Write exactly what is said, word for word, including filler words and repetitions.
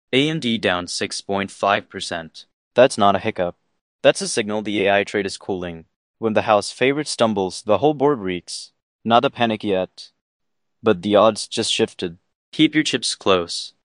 A M D down six point five percent. That's not a hiccup. That's a signal the A I trade is cooling. When the house favorite stumbles, the whole board reeks. Not a panic yet. But the odds just shifted. Keep your chips close.